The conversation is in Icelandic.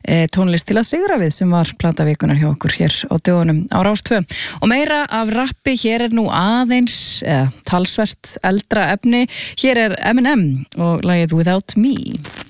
tónlist til að sigra við sem var plata vikunar hjá okkur hér á dögunum á Rás 2 og meira af rappi, hér nú aðeins talsvert eldra efni, hér Eminem og lagið Without Me.